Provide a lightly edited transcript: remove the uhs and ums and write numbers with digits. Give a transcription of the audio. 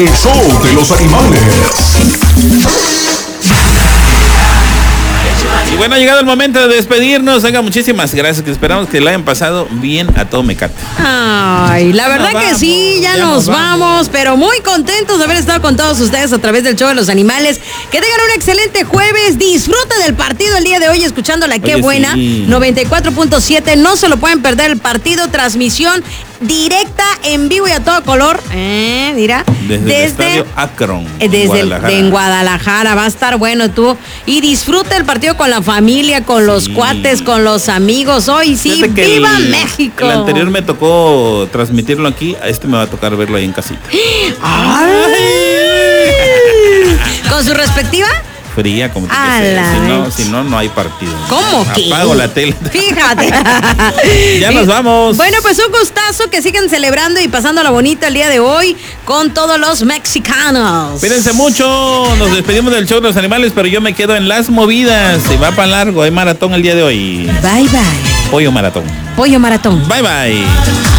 El show de los animales. Y bueno, ha llegado el momento de despedirnos. Oiga, muchísimas gracias, que esperamos que la hayan pasado bien a todo Mecate. Ay, la verdad que sí, ya nos vamos, pero muy contentos de haber estado con todos ustedes a través del show de los animales. Que tengan un excelente jueves, disfruten del partido el día de hoy escuchando la Qué Buena, sí. 94.7, no se lo pueden perder el partido, transmisión directa, en vivo y a todo color. Mira. Desde el estadio Akron. En Guadalajara. Va a estar bueno tú. Y disfruta el partido con la familia, con los cuates, con los amigos. Hoy sí, ¡viva México! El anterior me tocó transmitirlo aquí. A este me va a tocar verlo ahí en casita. ¡Ay! ¿Con su respectiva? Fría, como si no, no hay partido. ¿Cómo que? Apago la tele. Fíjate. Ya nos vamos. Bueno, pues un gustazo, que sigan celebrando y pasando la bonita el día de hoy con todos los mexicanos. Cuídense mucho. Nos despedimos del show de los animales, pero yo me quedo en las movidas. Se va para largo. Hay maratón el día de hoy. Bye, bye. Pollo maratón. Pollo maratón. Bye, bye.